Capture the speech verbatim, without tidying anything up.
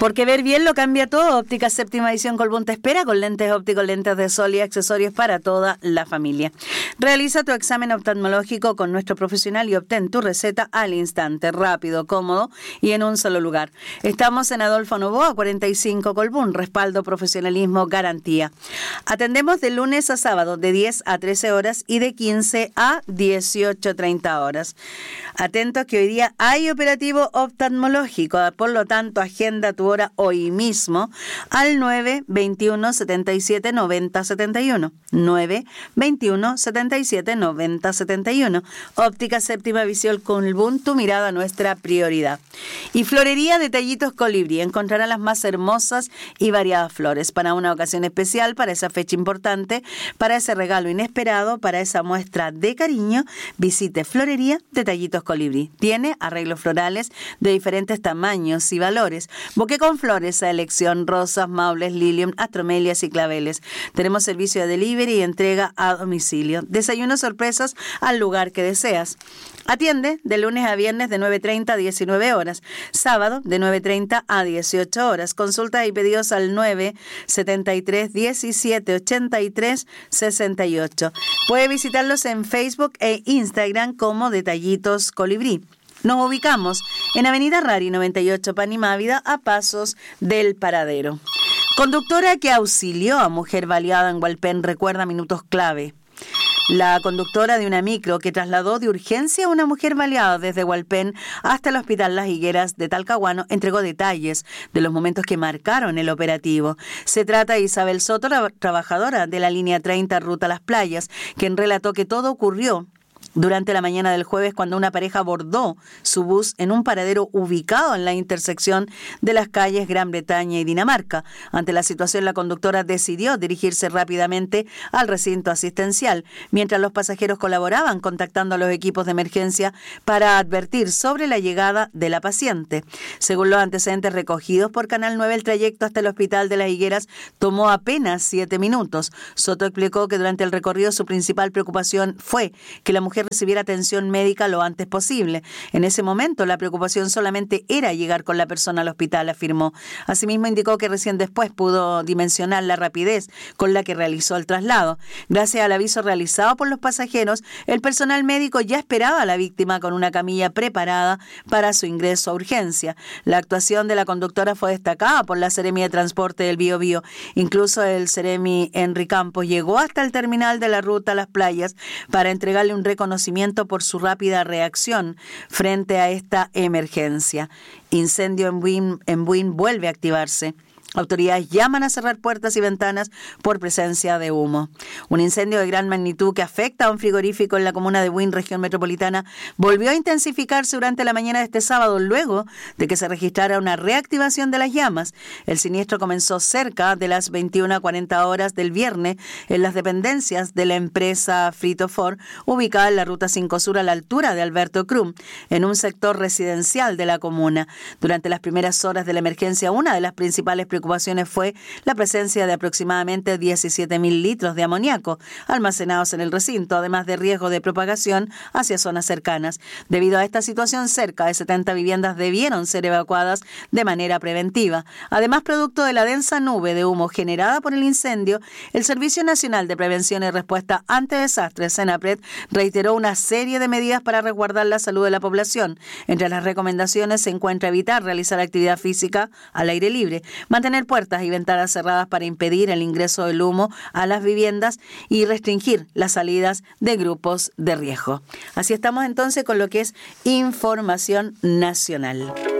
Porque ver bien lo cambia todo. Óptica Séptima Edición Colbún te espera con lentes ópticos, lentes de sol y accesorios para toda la familia. Realiza tu examen oftalmológico con nuestro profesional y obtén tu receta al instante, rápido, cómodo y en un solo lugar. Estamos en Adolfo Noboa, cuarenta y cinco Colbún. Respaldo, profesionalismo, garantía. Atendemos de lunes a sábado de diez a trece horas y de quince a dieciocho treinta horas. Atentos que hoy día hay operativo oftalmológico, por lo tanto agenda tu hora hoy mismo al nueve veintiuno setenta y siete noventa setenta y uno. nueve veintiuno setenta y siete noventa setenta y uno. Óptica Séptima Visión Colbún, tu mirada nuestra prioridad. Y Florería Detallitos Colibrí, encontrará las más hermosas y variadas flores para una ocasión especial, para esa fecha importante, para ese regalo inesperado, para esa muestra de cariño. Visite Florería Detallitos Colibrí. Tiene arreglos florales de diferentes tamaños y valores. Bouquet con flores a elección, rosas, maules, lilium, astromelias y claveles. Tenemos servicio de delivery y entrega a domicilio. Desayunos sorpresas al lugar que deseas. Atiende de lunes a viernes de nueve treinta a diecinueve horas. Sábado de nueve treinta a dieciocho horas. Consultas y pedidos al nueve setenta y tres diecisiete ochenta y tres sesenta y ocho. Puede visitarlos en Facebook e Instagram como Detallitos Colibrí. Nos ubicamos en Avenida Rari noventa y ocho Panimávida, a pasos del Paradero. Conductora que auxilió a mujer baleada en Hualpén recuerda minutos clave. La conductora de una micro que trasladó de urgencia a una mujer baleada desde Hualpén hasta el Hospital Las Higueras de Talcahuano entregó detalles de los momentos que marcaron el operativo. Se trata de Isabel Soto, la trabajadora de la línea treinta Ruta Las Playas, quien relató que todo ocurrió durante la mañana del jueves, cuando una pareja abordó su bus en un paradero ubicado en la intersección de las calles Gran Bretaña y Dinamarca. Ante la situación, la conductora decidió dirigirse rápidamente al recinto asistencial, mientras los pasajeros colaboraban contactando a los equipos de emergencia para advertir sobre la llegada de la paciente. Según los antecedentes recogidos por Canal nueve, el trayecto hasta el Hospital de Las Higueras tomó apenas siete minutos. Soto explicó que durante el recorrido su principal preocupación fue que la mujer recibiera atención médica lo antes posible. En ese momento, la preocupación solamente era llegar con la persona al hospital, afirmó. Asimismo, indicó que recién después pudo dimensionar la rapidez con la que realizó el traslado. Gracias al aviso realizado por los pasajeros, el personal médico ya esperaba a la víctima con una camilla preparada para su ingreso a urgencia. La actuación de la conductora fue destacada por la Seremi de Transporte del Biobío. Incluso el Seremi Henry Campos llegó hasta el terminal de la ruta Las Playas para entregarle un reconocimiento por su rápida reacción frente a esta emergencia. Incendio en Buin, en Buin vuelve a activarse. Autoridades llaman a cerrar puertas y ventanas por presencia de humo. Un incendio de gran magnitud que afecta a un frigorífico en la comuna de Buin, región metropolitana, volvió a intensificarse durante la mañana de este sábado, luego de que se registrara una reactivación de las llamas. El siniestro comenzó cerca de las veintiuna cuarenta horas del viernes en las dependencias de la empresa Fritofor, ubicada en la Ruta cinco Sur a la altura de Alberto Crum, en un sector residencial de la comuna. Durante las primeras horas de la emergencia, una de las principales preocupaciones fue la presencia de aproximadamente diecisiete mil litros de amoníaco almacenados en el recinto, además de riesgo de propagación hacia zonas cercanas. Debido a esta situación, cerca de setenta viviendas debieron ser evacuadas de manera preventiva. Además, producto de la densa nube de humo generada por el incendio, el Servicio Nacional de Prevención y Respuesta ante Desastres, SENAPRED, reiteró una serie de medidas para resguardar la salud de la población. Entre las recomendaciones se encuentra evitar realizar actividad física al aire libre, mantener puertas y ventanas cerradas para impedir el ingreso del humo a las viviendas y restringir las salidas de grupos de riesgo. Así estamos entonces con lo que es información nacional.